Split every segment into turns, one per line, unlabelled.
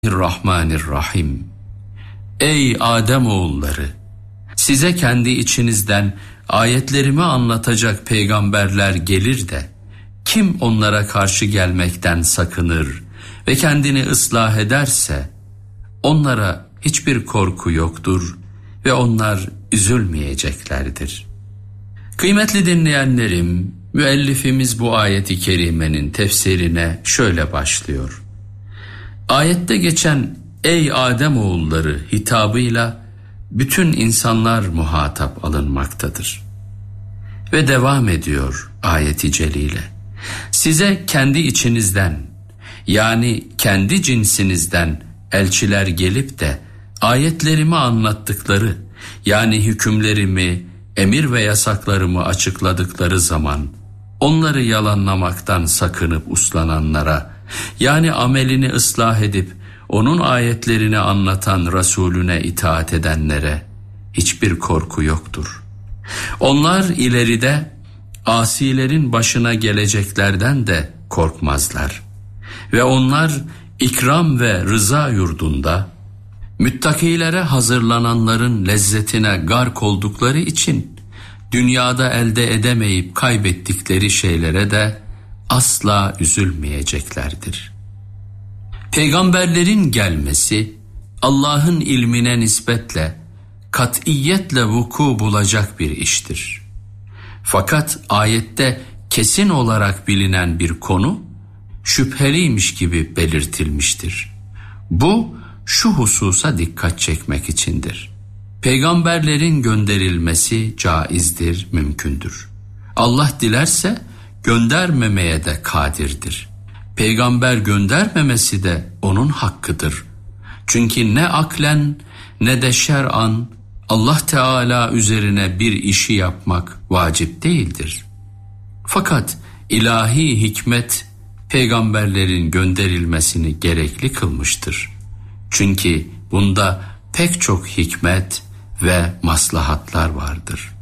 Bismillahirrahmanirrahim. Ey Adem oğulları! Size kendi içinizden ayetlerimi anlatacak peygamberler gelir de, kim onlara karşı gelmekten sakınır ve kendini ıslah ederse, onlara hiçbir korku yoktur ve onlar üzülmeyeceklerdir. Kıymetli dinleyenlerim, müellifimiz bu ayeti kerimenin tefsirine şöyle başlıyor. Ayette geçen ey Adem oğulları hitabıyla bütün insanlar muhatap alınmaktadır. Ve devam ediyor ayeti celile. Size kendi içinizden, yani kendi cinsinizden elçiler gelip de ayetlerimi anlattıkları, yani hükümlerimi, emir ve yasaklarımı açıkladıkları zaman onları yalanlamaktan sakınıp uslananlara, yani amelini ıslah edip onun ayetlerini anlatan Resulüne itaat edenlere hiçbir korku yoktur. Onlar ileride asilerin başına geleceklerden de korkmazlar. Ve onlar ikram ve rıza yurdunda müttakilere hazırlananların lezzetine gark oldukları için dünyada elde edemeyip kaybettikleri şeylere de asla üzülmeyeceklerdir. Peygamberlerin gelmesi Allah'ın ilmine nispetle katiyetle vuku bulacak bir iştir. Fakat ayette kesin olarak bilinen bir konu şüpheliymiş gibi belirtilmiştir. Bu şu hususa dikkat çekmek içindir. Peygamberlerin gönderilmesi caizdir, mümkündür. Allah dilerse göndermemeye de kadirdir. Peygamber göndermemesi de onun hakkıdır. Çünkü ne aklen ne de şer'an Allah Teala üzerine bir işi yapmak vacip değildir. Fakat ilahi hikmet peygamberlerin gönderilmesini gerekli kılmıştır. Çünkü bunda pek çok hikmet ve maslahatlar vardır.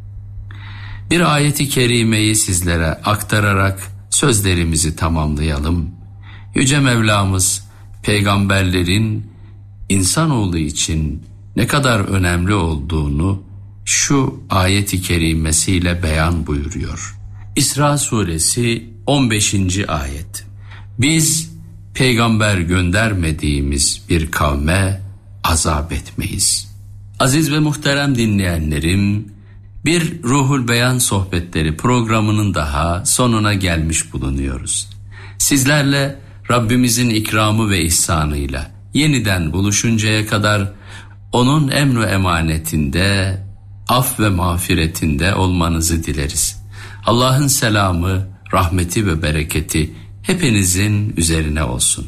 Bir ayeti kerimeyi sizlere aktararak sözlerimizi tamamlayalım. Yüce Mevlamız peygamberlerin insanoğlu için ne kadar önemli olduğunu şu ayeti kerimesiyle beyan buyuruyor. İsra suresi 15. ayet. Biz peygamber göndermediğimiz bir kavme azap etmeyiz. Aziz ve muhterem dinleyenlerim, bir Ruhul Beyan sohbetleri programının daha sonuna gelmiş bulunuyoruz. Sizlerle Rabbimizin ikramı ve ihsanıyla yeniden buluşuncaya kadar onun emr ve emanetinde, af ve mağfiretinde olmanızı dileriz. Allah'ın selamı, rahmeti ve bereketi hepinizin üzerine olsun.